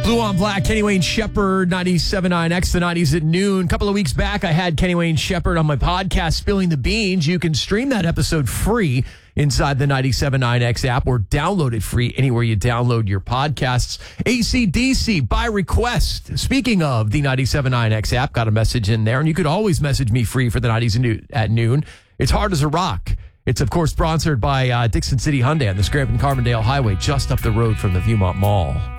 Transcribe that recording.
Blue on Black, Kenny Wayne Shepherd, 97.9 X, the 90s at noon. A couple of weeks back, I had Kenny Wayne Shepherd on my podcast, Spilling the Beans. You can stream that episode free inside the 97.9 X app or download it free anywhere you download your podcasts. AC/DC by request. Speaking of the 97.9 X app, got a message in there, and you could always message me free for the 90s at noon. It's Hard as a Rock. It's, of course, sponsored by Dixon City Hyundai on the Scranton-Carbondale Highway, just up the road from the Viewmont Mall.